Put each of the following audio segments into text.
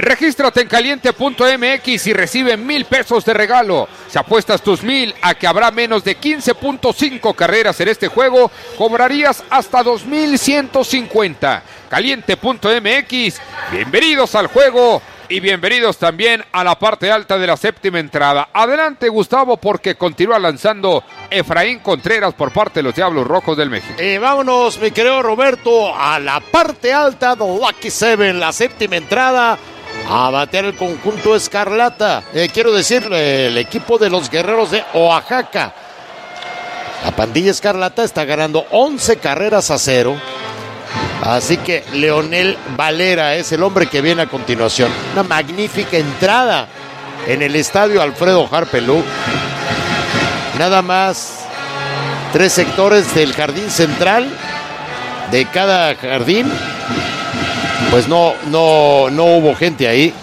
Regístrate en caliente.mx y recibe 1,000 pesos de regalo. Si apuestas tus 1,000 a que habrá menos de 15.5 carreras en este juego, cobrarías hasta 2,150. Caliente.mx, bienvenidos al juego y bienvenidos también a la parte alta de la séptima entrada. Adelante, Gustavo, porque continúa lanzando Efraín Contreras por parte de los Diablos Rojos del México. Vámonos, mi querido Roberto, a la parte alta de Lucky Seven, la séptima entrada, a batear el conjunto Escarlata. Quiero decirle, el equipo de los Guerreros de Oaxaca. La pandilla Escarlata está ganando 11 carreras a 0. Así que Leonel Valera es el hombre que viene a continuación. Una magnífica entrada en el estadio Alfredo Harpelú. Nada más 3 sectores del jardín central. De cada jardín, pues no hubo gente ahí.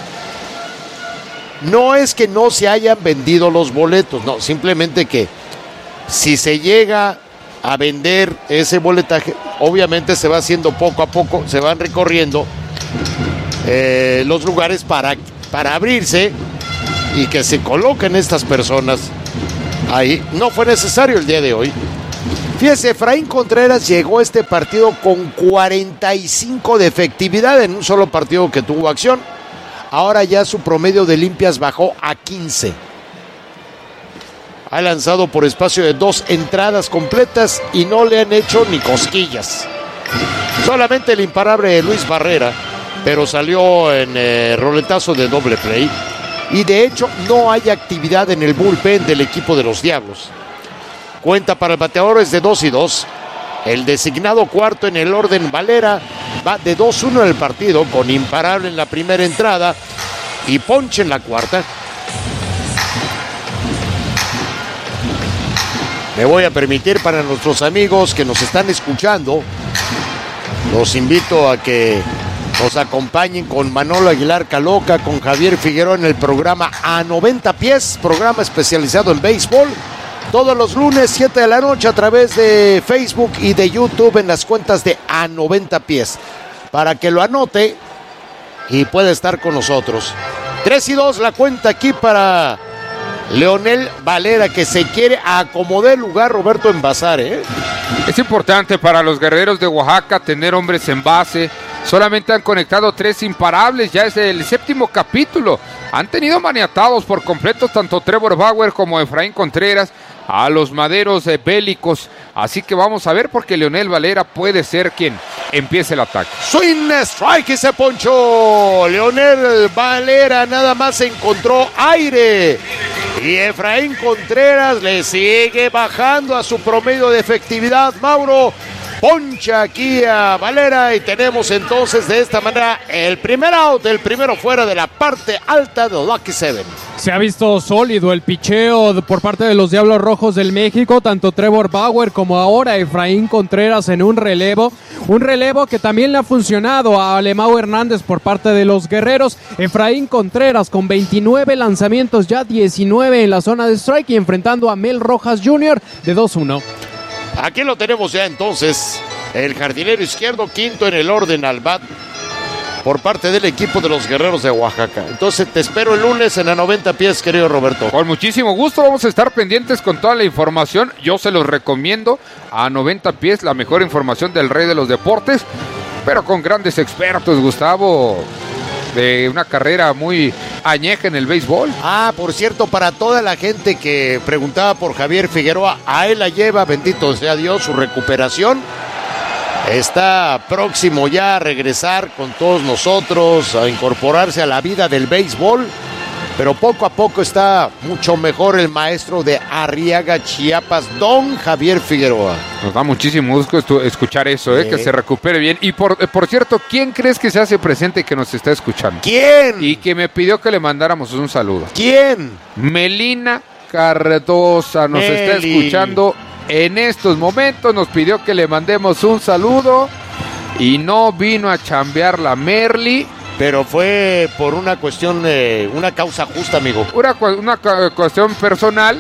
No es que no se hayan vendido los boletos, no, simplemente que si se llega a vender ese boletaje, obviamente se va haciendo poco a poco, se van recorriendo los lugares para abrirse y que se coloquen estas personas ahí. No fue necesario el día de hoy. Fíjese, Efraín Contreras llegó a este partido con 45 de efectividad en un solo partido que tuvo acción. Ahora ya su promedio de limpias bajó a 15. Ha lanzado por espacio de 2 entradas completas y no le han hecho ni cosquillas. Solamente el imparable Luis Barrera, pero salió en roletazo de doble play. Y de hecho no hay actividad en el bullpen del equipo de los Diablos. Cuenta para el bateador es de 2-2. El designado cuarto en el orden, Valera, va de 2-1 en el partido, con imparable en la primera entrada y ponche en la cuarta. Me voy a permitir, para nuestros amigos que nos están escuchando, los invito a que nos acompañen con Manolo Aguilar Caloca, con Javier Figueroa en el programa A 90 Pies, programa especializado en béisbol, todos los lunes 7 de la noche a través de Facebook y de YouTube en las cuentas de A 90 Pies, para que lo anote y pueda estar con nosotros. 3-2 la cuenta aquí para Leonel Valera, que se quiere acomodar el lugar, Roberto, en Bazar, Es importante para los Guerreros de Oaxaca tener hombres en base. Solamente han conectado 3 imparables, ya es el 7º capítulo. Han tenido maniatados por completo tanto Trevor Bauer como Efraín Contreras a los maderos bélicos. Así que vamos a ver, porque Leonel Valera puede ser quien empiece el ataque. Swing, strike y se ponchó. Leonel Valera nada más encontró aire. Y Efraín Contreras le sigue bajando a su promedio de efectividad. Mauro poncha aquí a Valera y tenemos entonces de esta manera el primer out, el primero fuera de la parte alta de Lucky Seven. Se ha visto sólido el picheo por parte de los Diablos Rojos del México, tanto Trevor Bauer como ahora Efraín Contreras en un relevo que también le ha funcionado a Alemão Hernández por parte de los Guerreros. Efraín Contreras con 29 lanzamientos, ya 19 en la zona de strike y enfrentando a Mel Rojas Jr. de 2-1. Aquí lo tenemos ya entonces, el jardinero izquierdo, quinto en el orden al bat por parte del equipo de los Guerreros de Oaxaca. Entonces te espero el lunes en A 90 Pies, querido Roberto. Con muchísimo gusto, vamos a estar pendientes con toda la información. Yo se los recomiendo, A 90 Pies, la mejor información del rey de los deportes, pero con grandes expertos, Gustavo, de una carrera muy añeja en el béisbol. Por cierto, para toda la gente que preguntaba por Javier Figueroa, a él la lleva, bendito sea Dios, su recuperación. Está próximo ya a regresar con todos nosotros, a incorporarse a la vida del béisbol, pero poco a poco está mucho mejor el maestro de Arriaga, Chiapas, don Javier Figueroa. Nos da muchísimo gusto escuchar eso, que se recupere bien. Y por cierto, ¿quién crees que se hace presente y que nos está escuchando? ¿Quién? Y que me pidió que le mandáramos un saludo. ¿Quién? Melina Cardosa nos está escuchando en estos momentos, nos pidió que le mandemos un saludo y no vino a chambear la Merly. Pero fue por una cuestión, una causa justa, amigo. Una cuestión personal.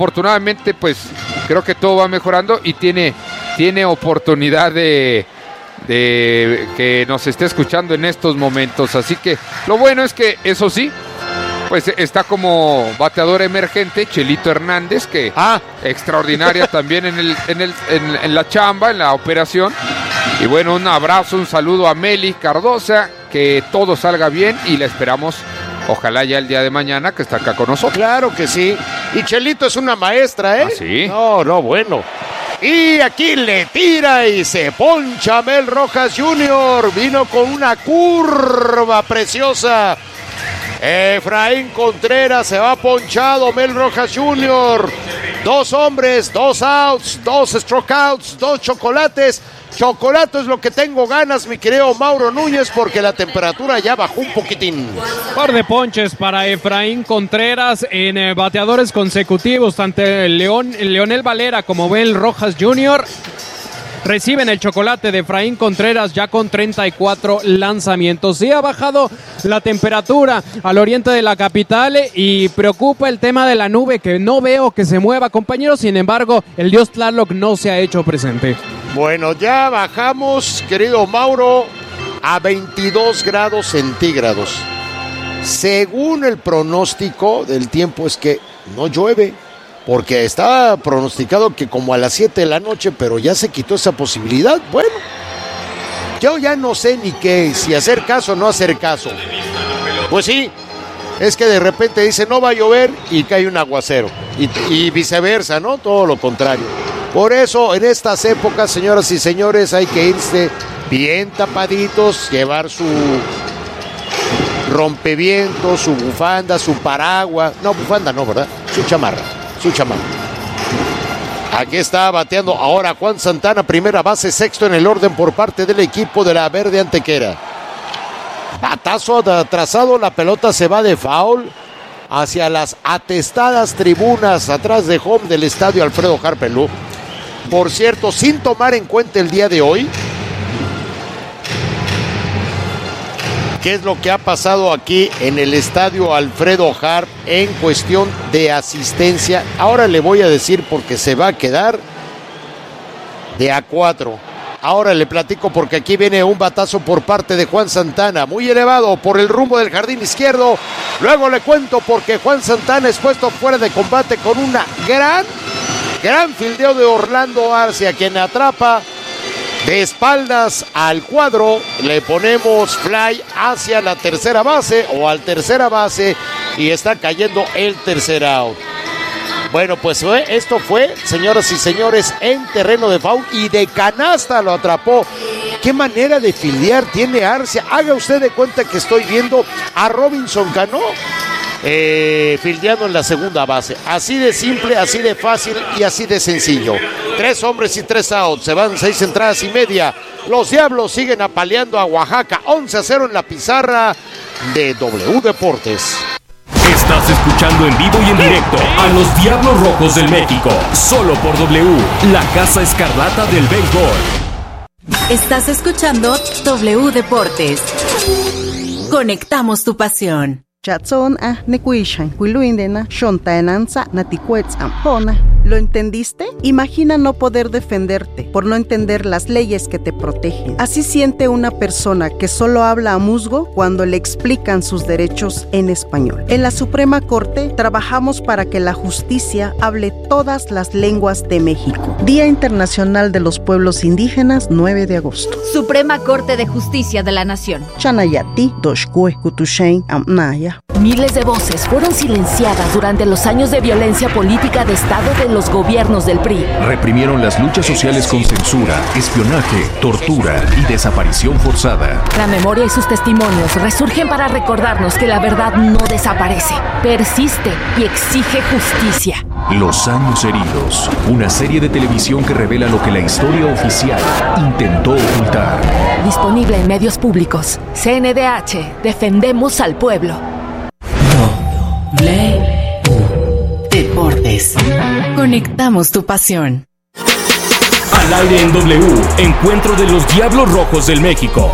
Afortunadamente, pues, creo que todo va mejorando y tiene oportunidad de que nos esté escuchando en estos momentos. Así que lo bueno es que, eso sí, pues está como bateador emergente Chelito Hernández, que extraordinaria también en la chamba, en la operación. Y bueno, un abrazo, un saludo a Meli Cardosa, que todo salga bien y la esperamos, ojalá ya el día de mañana, que está acá con nosotros. Claro que sí. Y Chelito es una maestra, ¿eh? ¿Ah, sí? No, bueno. Y aquí le tira y se poncha Mel Rojas Jr. Vino con una curva preciosa. Efraín Contreras se va ponchado. Mel Rojas Jr. 2 hombres, 2 outs, 2 strikeouts, 2 chocolates. Chocolate es lo que tengo ganas, mi querido Mauro Núñez, porque la temperatura ya bajó un poquitín. Par de ponches para Efraín Contreras en bateadores consecutivos. Tanto Leonel Valera como Mel Rojas Jr. reciben el chocolate de Efraín Contreras ya con 34 lanzamientos. Sí ha bajado la temperatura al oriente de la capital y preocupa el tema de la nube, que no veo que se mueva, compañeros. Sin embargo, el dios Tlaloc no se ha hecho presente. Bueno, ya bajamos, querido Mauro, a 22 grados centígrados. Según el pronóstico del tiempo es que no llueve, porque estaba pronosticado que como a las 7 de la noche, pero ya se quitó esa posibilidad. Bueno, yo ya no sé ni qué, si hacer caso o no hacer caso. Pues sí, es que de repente dice no va a llover y cae un aguacero. Y viceversa, ¿no? Todo lo contrario. Por eso, en estas épocas, señoras y señores, hay que irse bien tapaditos, llevar su rompevientos, su bufanda, su paraguas. No, bufanda no, ¿verdad? Su chamarra. Aquí está bateando ahora Juan Santana, primera base, sexto en el orden por parte del equipo de la Verde Antequera. Batazo atrasado, la pelota se va de foul hacia las atestadas tribunas atrás de home del estadio Alfredo Harpelú. Por cierto, sin tomar en cuenta el día de hoy qué es lo que ha pasado aquí en el estadio Alfredo Harp en cuestión de asistencia. Ahora le voy a decir porque se va a quedar de A4. Ahora le platico porque aquí viene un batazo por parte de Juan Santana, muy elevado por el rumbo del jardín izquierdo. Luego le cuento porque Juan Santana es puesto fuera de combate con una gran fildeo de Orlando Arce, a quien atrapa de espaldas al cuadro. Le ponemos fly hacia la tercera base o al tercera base y está cayendo el tercer out. Bueno, pues esto fue, señoras y señores, en terreno de foul y de canasta lo atrapó. ¿Qué manera de fildear tiene Arce? Haga usted de cuenta que estoy viendo a Robinson Cano fildeando en la segunda base. Así de simple, así de fácil y así de sencillo. 3 hombres y 3 outs. Se van 6 entradas y media. Los Diablos siguen apaleando a Oaxaca. 11-0 en la pizarra de W Deportes. Estás escuchando en vivo y en directo a los Diablos Rojos del México. Solo por W, la Casa Escarlata del béisbol. Estás escuchando W Deportes. Conectamos tu pasión. Chatson nekuishan kuiluindena shontaenanza natikuetzampona. ¿Lo entendiste? Imagina no poder defenderte por no entender las leyes que te protegen. Así siente una persona que solo habla a musgo cuando le explican sus derechos en español. En la Suprema Corte trabajamos para que la justicia hable todas las lenguas de México. Día Internacional de los Pueblos Indígenas, 9 de agosto. Suprema Corte de Justicia de la Nación. Chanayati, Doshkue, Kutushain, Amnaya. Miles de voces fueron silenciadas durante los años de violencia política de Estado de los gobiernos del PRI. Reprimieron las luchas sociales con censura, espionaje, tortura y desaparición forzada. La memoria y sus testimonios resurgen para recordarnos que la verdad no desaparece, persiste y exige justicia. Los años heridos, una serie de televisión que revela lo que la historia oficial intentó ocultar. Disponible en medios públicos. CNDH, defendemos al pueblo. Deportes. Conectamos tu pasión. Al aire en W, encuentro de los Diablos Rojos del México.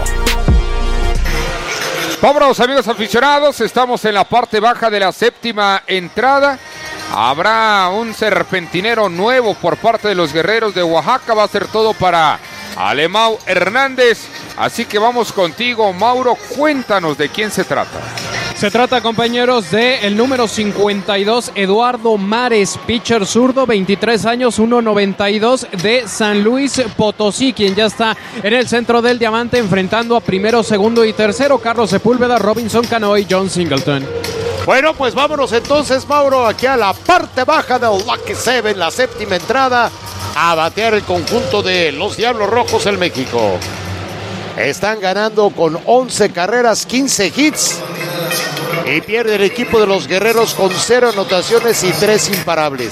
Vámonos, amigos aficionados, estamos en la parte baja de la séptima entrada. Habrá un serpentinero nuevo por parte de los Guerreros de Oaxaca. Va a ser todo para Alemão Hernández. Así que vamos contigo, Mauro, cuéntanos de quién se trata. Se trata, compañeros, de el número 52, Eduardo Mares, pitcher zurdo, 23 años, 1.92, de San Luis Potosí, quien ya está en el centro del diamante enfrentando a primero, segundo y tercero, Carlos Sepúlveda, Robinson Cano y John Singleton. Bueno, pues vámonos entonces, Mauro, aquí a la parte baja del Lucky Seven, la séptima entrada, a batear el conjunto de los Diablos Rojos del México. Están ganando con 11 carreras, 15 hits. Y pierde el equipo de los Guerreros con 0 anotaciones y 3 imparables.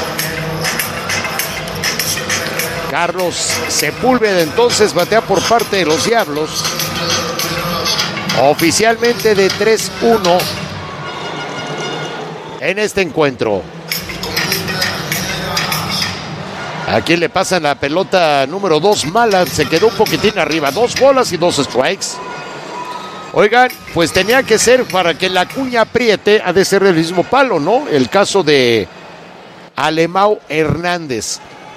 Carlos Sepúlveda entonces batea por parte de los Diablos. Oficialmente de 3-1 en este encuentro. Aquí le pasan la pelota número 2 mala. Se quedó un poquitín arriba. 2 bolas y 2 strikes. Oigan, pues tenía que ser para que la cuña apriete, ha de ser del mismo palo, ¿no? El caso de Alemão Hernández,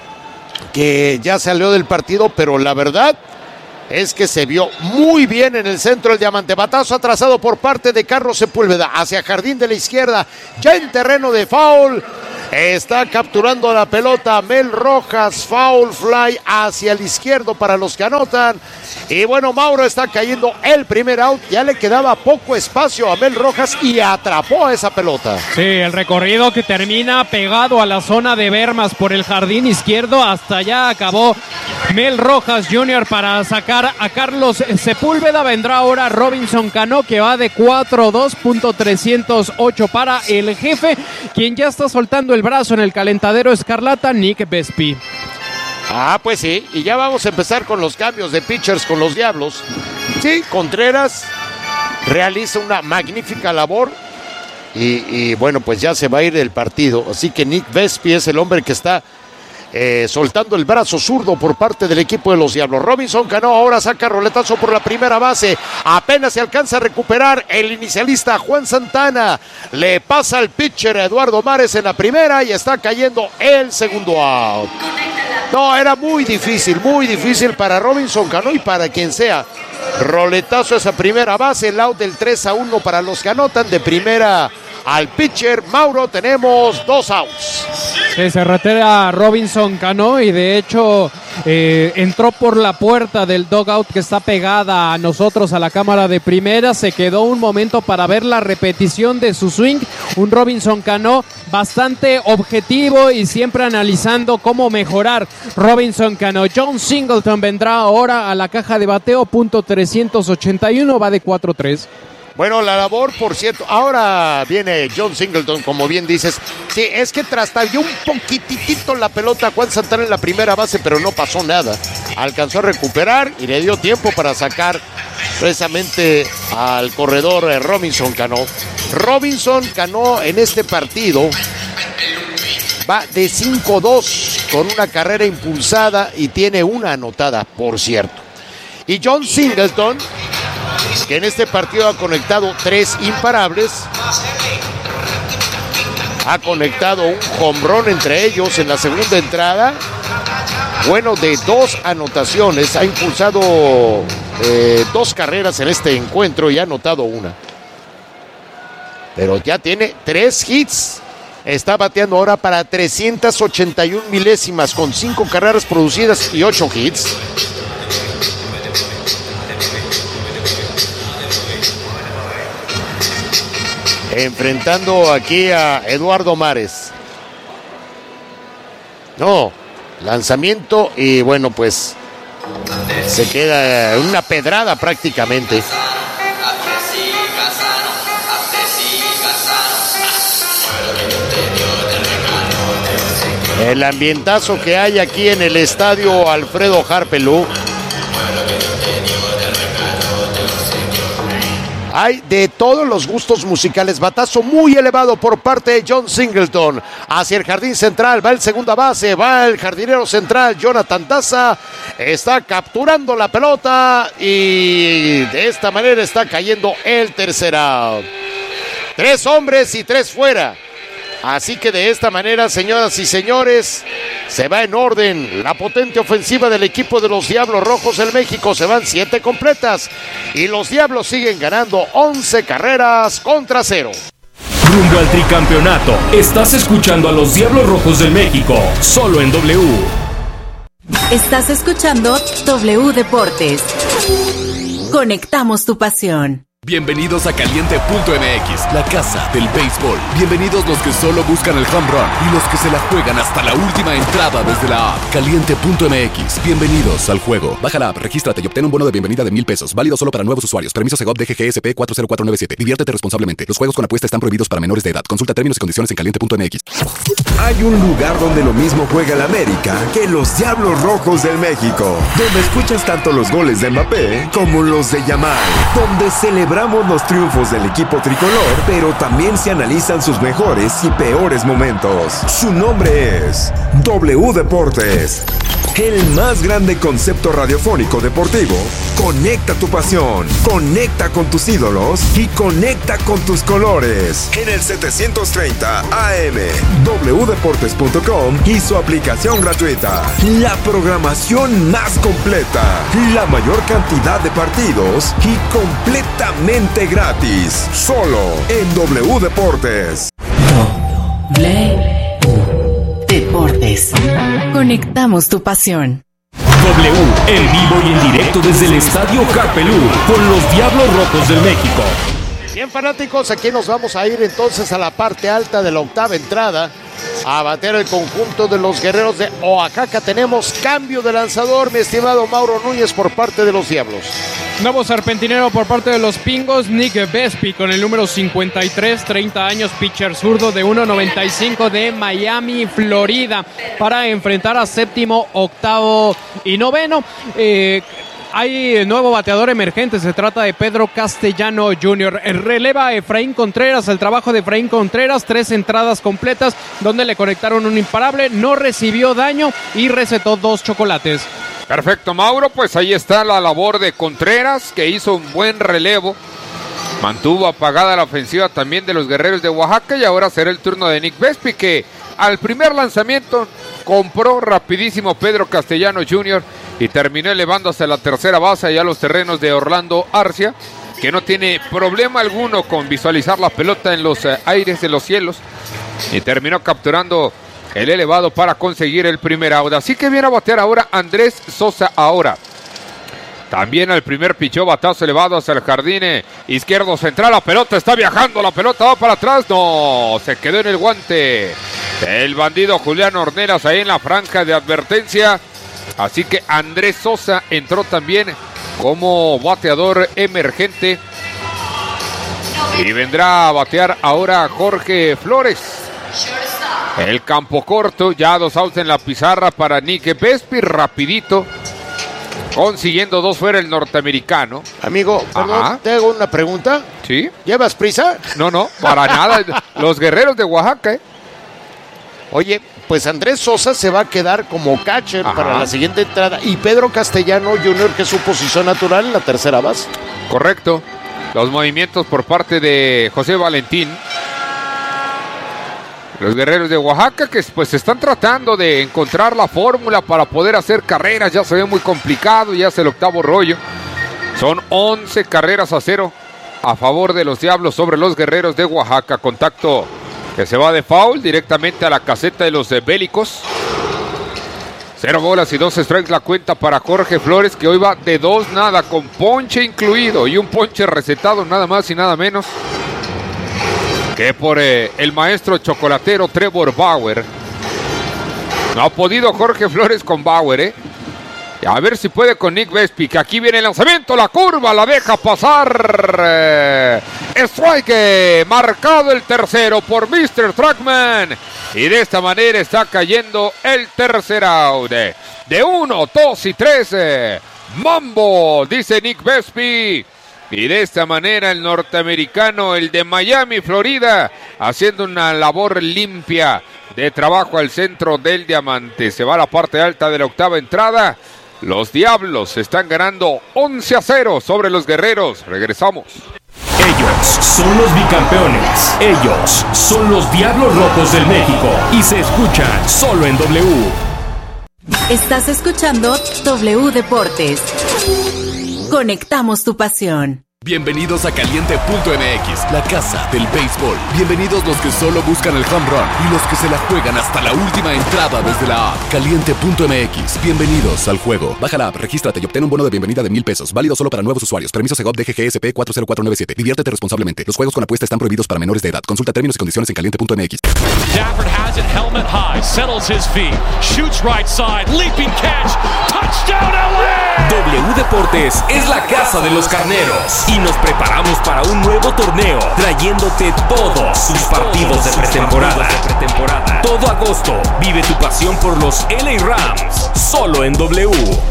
que ya salió del partido, pero la verdad es que se vio muy bien en el centro del diamante. Batazo atrasado por parte de Carlos Sepúlveda hacia jardín de la izquierda, ya en terreno de foul. Está capturando la pelota Mel Rojas, foul fly hacia el izquierdo para los que anotan. Y bueno, Mauro, está cayendo el primer out. Ya le quedaba poco espacio a Mel Rojas y atrapó a esa pelota. Sí, el recorrido que termina pegado a la zona de bermas por el jardín izquierdo. Hasta allá acabó Mel Rojas Jr. para sacar a Carlos Sepúlveda. Vendrá ahora Robinson Cano, que va de 4-2.308 para el jefe, quien ya está soltando el brazo en el calentadero escarlata, Nick Vespi. Ah, pues sí, y ya vamos a empezar con los cambios de pitchers con los Diablos. Sí, Contreras realiza una magnífica labor y bueno, pues ya se va a ir del partido. Así que Nick Vespi es el hombre que está soltando el brazo zurdo por parte del equipo de los Diablos. Robinson Cano ahora saca roletazo por la primera base. Apenas se alcanza a recuperar el inicialista Juan Santana. Le pasa al pitcher Eduardo Mares en la primera y está cayendo el segundo out. No, era muy difícil para Robinson Cano y para quien sea. Roletazo a esa primera base, el out del 3-1 para los que anotan. De primera al pitcher, Mauro, tenemos 2 outs. Se retira Robinson Cano y de hecho entró por la puerta del dugout que está pegada a nosotros, a la cámara de primera. Se quedó un momento para ver la repetición de su swing. Un Robinson Cano bastante objetivo y siempre analizando cómo mejorar. Robinson Cano. John Singleton vendrá ahora a la caja de bateo, punto 381, va de 4-3. Bueno, la labor, por cierto, ahora viene John Singleton, como bien dices. Sí, es que trastabilló un poquitito la pelota a Juan Santana en la primera base, pero no pasó nada. Alcanzó a recuperar y le dio tiempo para sacar precisamente al corredor Robinson Cano. Robinson Cano en este partido va de 5-2 con una carrera impulsada y tiene una anotada, por cierto. Y John Singleton, que en este partido ha conectado 3 imparables, ha conectado un home run entre ellos en la segunda entrada, bueno, de 2 anotaciones, ha impulsado 2 carreras en este encuentro y ha anotado una, pero ya tiene 3 hits. Está bateando ahora para 381 milésimas con 5 carreras producidas y 8 hits. Enfrentando aquí a Eduardo Mares. No, lanzamiento y bueno, pues se queda una pedrada prácticamente. El ambientazo que hay aquí en el estadio Alfredo Harpelú. Hay de todos los gustos musicales. Batazo muy elevado por parte de John Singleton hacia el jardín central. Va el segunda base, va el jardinero central Jonathan Daza. Está capturando la pelota y de esta manera está cayendo el tercer out. 3 hombres y 3 fuera. Así que de esta manera, señoras y señores, se va en orden la potente ofensiva del equipo de los Diablos Rojos del México. Se van 7 completas y los Diablos siguen ganando 11 carreras contra 0. Rumbo al tricampeonato. Estás escuchando a los Diablos Rojos del México, solo en W. Estás escuchando W Deportes. Conectamos tu pasión. Bienvenidos a Caliente.mx, la casa del béisbol. Bienvenidos los que solo buscan el home run y los que se la juegan hasta la última entrada desde la app. Caliente.mx, bienvenidos al juego. Baja la app, regístrate y obtén un bono de bienvenida de $1,000. Válido solo para nuevos usuarios. Permiso Segov DGGSP 40497. Diviértete responsablemente. Los juegos con apuesta están prohibidos para menores de edad. Consulta términos y condiciones en Caliente.mx. Hay un lugar donde lo mismo juega el América que los Diablos Rojos del México. Donde escuchas tanto los goles de Mbappé como los de Yamal. Donde celebramos los triunfos del equipo tricolor, pero también se analizan sus mejores y peores momentos. Su nombre es W Deportes. El más grande concepto radiofónico deportivo. Conecta tu pasión, conecta con tus ídolos y conecta con tus colores. En el 730 AM, wdeportes.com y su aplicación gratuita. La programación más completa, la mayor cantidad de partidos y completamente gratis. Solo en W Deportes. Deportes. Conectamos tu pasión. W, en vivo y en directo desde el Estadio Carpelú, con los Diablos Rojos del México. Bien, fanáticos, aquí nos vamos a ir entonces a la parte alta de la octava entrada a bater el conjunto de los Guerreros de Oaxaca. Tenemos cambio de lanzador, mi estimado Mauro Núñez, por parte de los Diablos. Nuevo serpentinero por parte de los Pingos, Nick Vespi con el número 53, 30 años, pitcher zurdo de 1.95 de Miami, Florida, para enfrentar a séptimo, octavo y noveno. Hay nuevo bateador emergente, se trata de Pedro Castellano Jr. Releva a Efraín Contreras, el trabajo de Efraín Contreras, 3 entradas completas donde le conectaron un imparable, no recibió daño y recetó 2 chocolates. Perfecto, Mauro, pues ahí está la labor de Contreras, que hizo un buen relevo. Mantuvo apagada la ofensiva también de los Guerreros de Oaxaca y ahora será el turno de Nick Vespi, que al primer lanzamiento compró rapidísimo Pedro Castellano Jr. y terminó elevándose a la tercera base y a los terrenos de Orlando Arcia, que no tiene problema alguno con visualizar la pelota en los aires de los cielos y terminó capturando el elevado para conseguir el primer out. Así que viene a batear ahora Andrés Sosa ahora. También al primer pichó, batazo elevado hacia el jardín izquierdo central. La pelota está viajando, la pelota va para atrás. No, se quedó en el guante el bandido Julián Ornelas ahí en la franja de advertencia. Así que Andrés Sosa entró también como bateador emergente. Y vendrá a batear ahora Jorge Flores. El campo corto, ya 2 outs en la pizarra para Nick Vespi, rapidito. Consiguiendo 2 fuera el norteamericano. Amigo, perdón, te hago una pregunta. ¿Sí? ¿Llevas prisa? No, para nada. Los Guerreros de Oaxaca, Oye, pues Andrés Sosa se va a quedar como catcher para la siguiente entrada. Y Pedro Castellano Jr., que es su posición natural en la tercera base. Correcto. Los movimientos por parte de José Valentín. Los Guerreros de Oaxaca que pues están tratando de encontrar la fórmula para poder hacer carreras. Ya se ve muy complicado, ya es el octavo rollo. Son 11 carreras a 0 a favor de los Diablos sobre los Guerreros de Oaxaca. Contacto que se va de foul directamente a la caseta de los Bélicos. 0 bolas y 2 strikes la cuenta para Jorge Flores, que hoy va de 2 nada, con ponche incluido y un ponche recetado nada más y nada menos que por el maestro chocolatero Trevor Bauer. No ha podido Jorge Flores con Bauer, A ver si puede con Nick Vespi, que aquí viene el lanzamiento, la curva, la deja pasar. Strike, marcado el tercero por Mr. Trackman. Y de esta manera está cayendo el tercer out. De 1, 2 y 3. Mambo, dice Nick Vespi. Y de esta manera el norteamericano, el de Miami, Florida, haciendo una labor limpia de trabajo al centro del diamante. Se va a la parte alta de la octava entrada. Los Diablos están ganando 11-0 sobre los Guerreros. Regresamos. Ellos son los bicampeones. Ellos son los Diablos Rojos del México. Y se escuchan solo en W. Estás escuchando W Deportes. Conectamos tu pasión. Bienvenidos a Caliente.mx, la casa del béisbol. Bienvenidos los que solo buscan el home run y los que se la juegan hasta la última entrada desde la app. Caliente.mx, bienvenidos al juego. Baja la app, regístrate y obtén un bono de bienvenida de $1,000. Válido solo para nuevos usuarios. Permiso Segov DGGSP 40497. Diviértete responsablemente. Los juegos con apuesta están prohibidos para menores de edad. Consulta términos y condiciones en Caliente.mx. Stafford has it, helmet high, settles his feet, shoots right side, leaping catch, touchdown LA! W Deportes es la casa de los carneros y nos preparamos para un nuevo torneo, trayéndote todos sus partidos de pretemporada. Todo agosto, vive tu pasión por los LA Rams, solo en W.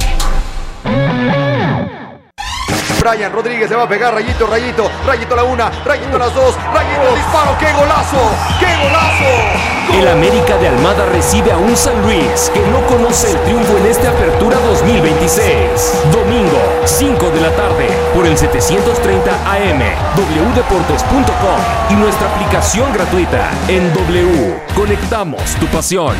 Brian Rodríguez se va a pegar, rayito la una, rayito las dos, rayito, disparo, ¡qué golazo! ¡Gol! El América de Almada recibe a un San Luis que no conoce el triunfo en esta apertura 2026. Domingo, 5 de la tarde, por el 730 AM, wdeportes.com y nuestra aplicación gratuita en W. Conectamos tu pasión.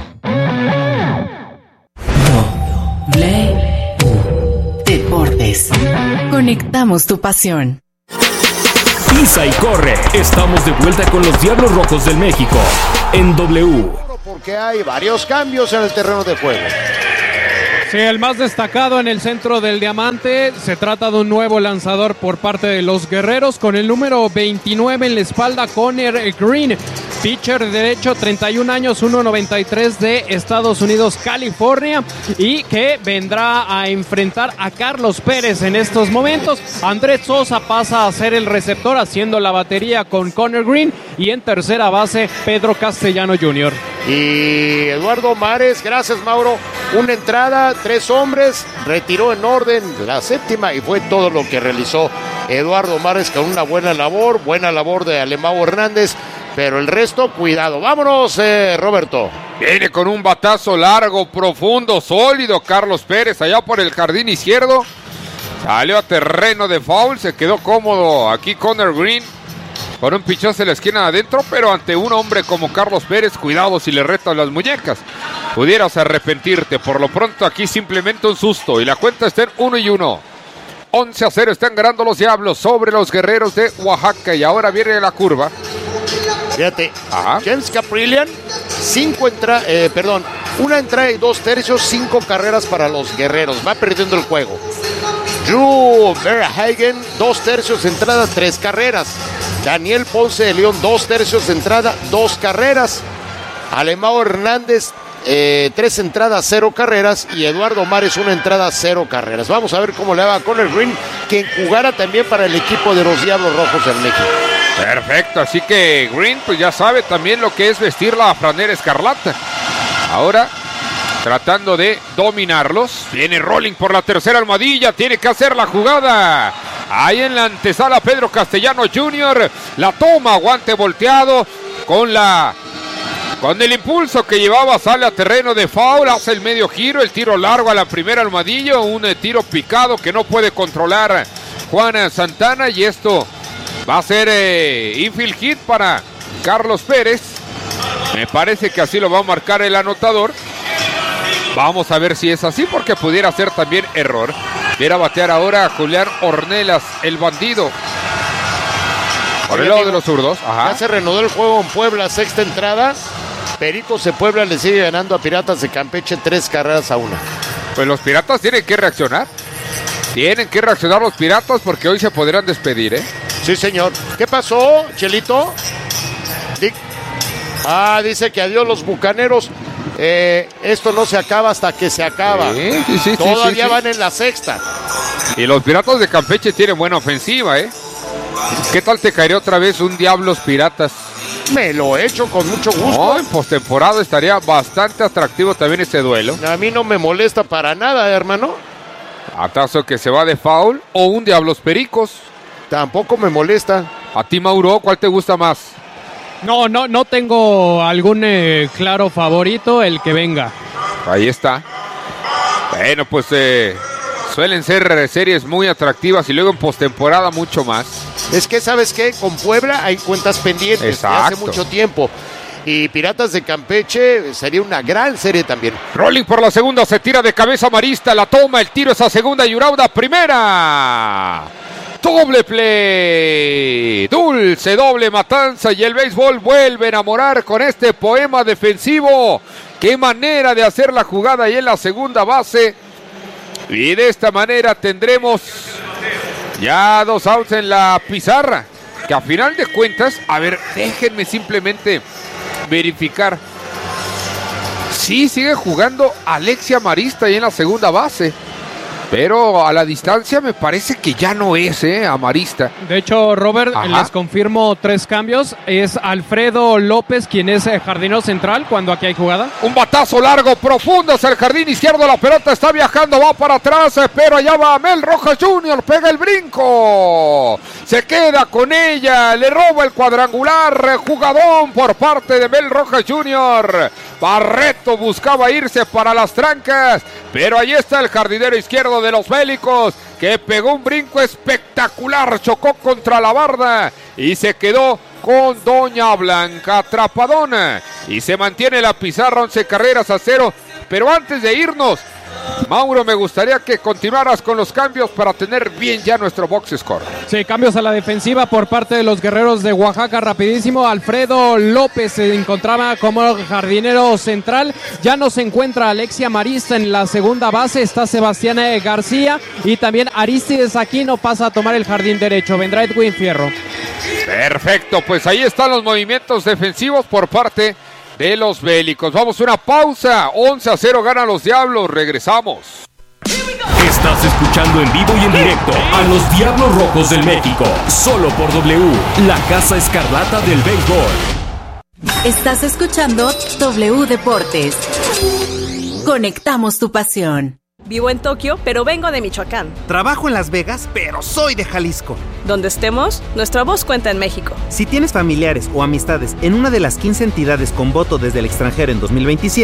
Deportes. Conectamos tu pasión. Pisa y corre. Estamos de vuelta con los Diablos Rojos del México en W. Porque hay varios cambios en el terreno de juego. Sí, el más destacado en el centro del diamante, se trata de un nuevo lanzador por parte de los guerreros con el número 29 en la espalda, Conner Green, pitcher derecho, 31 años, 1.93 de Estados Unidos, California, y que vendrá a enfrentar a Carlos Pérez en estos momentos. Andrés Sosa pasa a ser el receptor haciendo la batería con Conner Green, y en tercera base Pedro Castellano Jr. Y Eduardo Mares, gracias Mauro, una entrada, 3 hombres, retiró en orden la séptima y fue todo lo que realizó Eduardo Mares con una buena labor de Alemão Hernández, pero el resto, cuidado. Vámonos, Roberto. Viene con un batazo largo, profundo, sólido Carlos Pérez allá por el jardín izquierdo, salió a terreno de foul, se quedó cómodo aquí Conner Green con un pichazo en la esquina de adentro, pero ante un hombre como Carlos Pérez, cuidado si le retas las muñecas, pudieras arrepentirte. Por lo pronto aquí simplemente un susto y la cuenta está en 1-1. 11-0 están ganando los Diablos sobre los Guerreros de Oaxaca, y ahora viene la curva. Fíjate, James Caprillion, una entrada y 2 tercios, 5 carreras para los Guerreros, va perdiendo el juego. Drew Verhagen, 2 tercios de entrada, 3 carreras. Daniel Ponce de León, 2 tercios de entrada, 2 carreras. Alemão Hernández, 3 entradas, 0 carreras. Y Eduardo Mares, 1 entrada, 0 carreras. Vamos a ver cómo le va a Conner Green, quien jugara también para el equipo de los Diablos Rojos del México. Perfecto, así que Green pues ya sabe también lo que es vestir la franela escarlata. Ahora tratando de dominarlos, viene Rolling por la tercera almohadilla, tiene que hacer la jugada. Ahí en la antesala Pedro Castellano Jr. la toma, guante volteado con el impulso que llevaba, sale a terreno de foul, hace el medio giro, el tiro largo a la primera almohadilla, un tiro picado que no puede controlar Juan Santana, y esto va a ser infield hit para Carlos Pérez. Me parece que así lo va a marcar el anotador. Vamos a ver si es así, porque pudiera ser también error. Viera batear ahora Julián Ornelas, el bandido. Por el lado de los zurdos. Ya se reanudó el juego en Puebla, 6ª entrada. Pericos de Puebla le sigue ganando a Piratas de Campeche 3 carreras a 1. Pues los Piratas tienen que reaccionar. Tienen que reaccionar los Piratas, porque hoy se podrán despedir, ¿eh? Sí, señor. ¿Qué pasó, Chelito? Dice que adiós los Bucaneros. Esto no se acaba hasta que se acaba. Sí, Todavía van en la 6ª. Y los Piratas de Campeche tienen buena ofensiva, ¿eh? ¿Qué tal te caería otra vez un Diablos Piratas? Me lo he hecho con mucho gusto. No, en postemporada estaría bastante atractivo también este duelo. A mí no me molesta para nada, hermano. ¿Acaso que se va de foul o un Diablos Pericos? Tampoco me molesta. ¿A ti, Mauro, cuál te gusta más? No tengo algún claro favorito, el que venga. Ahí está. Bueno, pues Suelen ser series muy atractivas y luego en postemporada mucho más. Es que, ¿sabes qué? Con Puebla hay cuentas pendientes de hace mucho tiempo. Y Piratas de Campeche sería una gran serie también. Rolling por la segunda, se tira de cabeza Marista, la toma, el tiro es a segunda y Urauda primera. Doble play, dulce doble matanza y el béisbol vuelve a enamorar con este poema defensivo. Qué manera de hacer la jugada ahí en la segunda base. Y de esta manera tendremos ya 2 outs en la pizarra. Que a final de cuentas, a ver, déjenme simplemente verificar. Sí, sigue jugando Alexia Marista ahí en la segunda base. Pero a la distancia me parece que ya no es, Amarista. De hecho, Robert, les confirmo 3 cambios. Es Alfredo López quien es jardinero central cuando aquí hay jugada. Un batazo largo, profundo hacia el jardín izquierdo. La pelota está viajando, va para atrás, pero allá va Mel Rojas Jr., pega el brinco. Se queda con ella, le roba el cuadrangular. Jugadón por parte de Mel Rojas Jr. Barreto buscaba irse para las trancas, pero ahí está el jardinero izquierdo de los Bélicos, que pegó un brinco espectacular, chocó contra la barda y se quedó con Doña Blanca atrapadona. Y se mantiene la pizarra 11-0. Pero antes de irnos, Mauro, me gustaría que continuaras con los cambios para tener bien ya nuestro box score. Sí, cambios a la defensiva por parte de los Guerreros de Oaxaca, rapidísimo. Alfredo López se encontraba como jardinero central. Ya no se encuentra Alexia Marista en la segunda base. Está Sebastián García y también Aristides Aquino pasa a tomar el jardín derecho. Vendrá Edwin Fierro. Perfecto, pues ahí están los movimientos defensivos por parte de los Bélicos. Vamos a una pausa. 11-0 ganan los Diablos. Regresamos. Estás escuchando en vivo y en directo a los Diablos Rojos del México. Solo por W, la Casa Escarlata del Béisbol. Estás escuchando W Deportes. Conectamos tu pasión. Vivo en Tokio, pero vengo de Michoacán. Trabajo en Las Vegas, pero soy de Jalisco. Donde estemos, nuestra voz cuenta en México. Si tienes familiares o amistades en una de las 15 entidades con voto desde el extranjero en 2027,